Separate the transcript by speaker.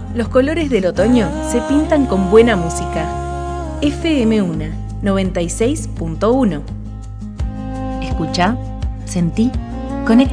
Speaker 1: Los colores del otoño se pintan con buena música. FM1 96.1. Escucha, sentí, conecta.